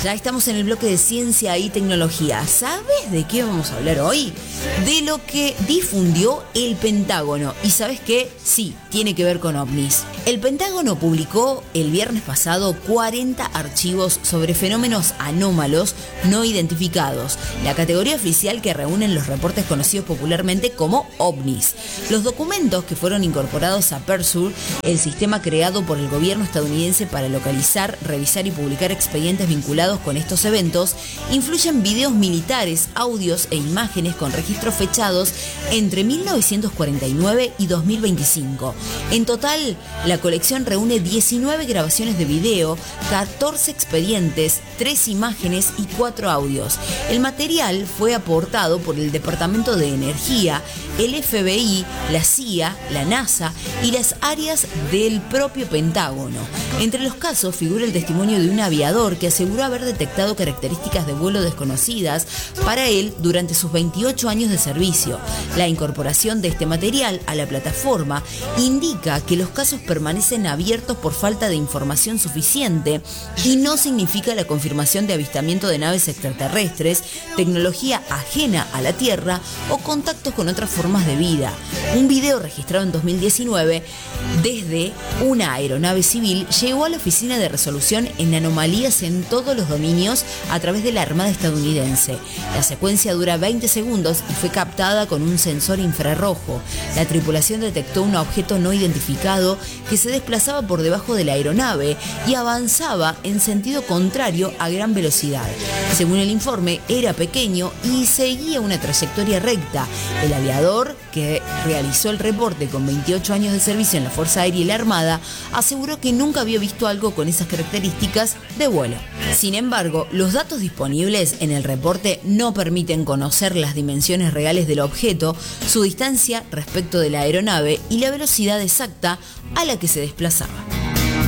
Ya estamos en el bloque de ciencia y tecnología. ¿Sabes de qué vamos a hablar hoy? De lo que difundió el Pentágono. ¿Y sabes qué? Sí, tiene que ver con ovnis. El Pentágono publicó el viernes pasado 40 archivos sobre fenómenos anómalos no identificados, la categoría oficial que reúnen los reportes conocidos popularmente como ovnis. Los documentos que fueron incorporados a PERSUR, el sistema creado por el gobierno estadounidense para localizar, revisar y publicar expedientes vinculados con estos eventos, incluyen videos militares, audios e imágenes con registros fechados entre 1949 y 2025. En total, la colección reúne 19 grabaciones de video, 14 expedientes, 3 imágenes y 4 audios. El material fue aportado por el Departamento de Energía, el FBI, la CIA, la NASA y las áreas del propio Pentágono. Entre los casos figura el testimonio de un aviador que aseguró haber detectado características de vuelo desconocidas para él durante sus 28 años de servicio. La incorporación de este material a la plataforma indica que los casos permanecen abiertos por falta de información suficiente y no significa la confirmación de avistamiento de naves extraterrestres, tecnología ajena a la Tierra o contactos con otras formas de vida. Un video registrado en 2019 desde una aeronave civil llegó a la Oficina de Resolución en Anomalías en todos los dominios a través de la Armada estadounidense. La secuencia dura 20 segundos y fue captada con un sensor infrarrojo. La tripulación detectó un objeto no identificado que se desplazaba por debajo de la aeronave y avanzaba en sentido contrario a gran velocidad. Según el informe, era pequeño y seguía una trayectoria recta. El aviador, que realizó el reporte con 28 años de servicio en la Fuerza Aérea y la Armada, aseguró que nunca había visto algo con esas características de vuelo. Sin embargo, los datos disponibles en el reporte no permiten conocer las dimensiones reales del objeto, su distancia respecto de la aeronave y la velocidad exacta a la que se desplazaba.